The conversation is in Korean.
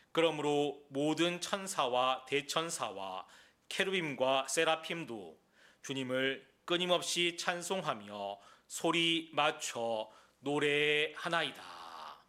그러므로 모든 천사와 대천사와 케루빔과 세라핌도 주님을 끊임없이 찬송하며 소리 맞춰 노래하나이다.